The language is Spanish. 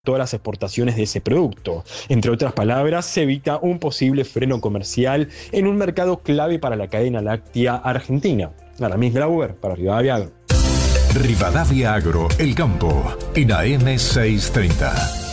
todas las exportaciones de ese producto. Entre otras palabras, se evita un posible freno comercial en un mercado clave para la cadena láctea argentina. Aramis Grauber para Rivadavia Agro. Rivadavia Agro, el campo, en AM 630.